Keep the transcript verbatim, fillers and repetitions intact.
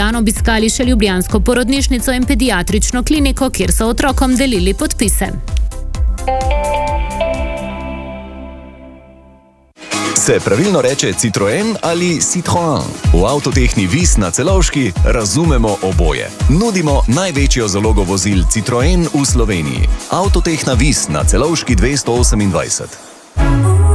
dan obiskali še ljubljansko porodnišnico in pediatrično kliniko, kjer so otrokom delili podpise. Se pravilno reče Citroen ali Citroën? V Avtotehni Vis na Celovški razumemo oboje. Nudimo največjo zalogo vozil Citroen v Sloveniji. Avtotehna Vis na Celovški dvesto osemindvajset.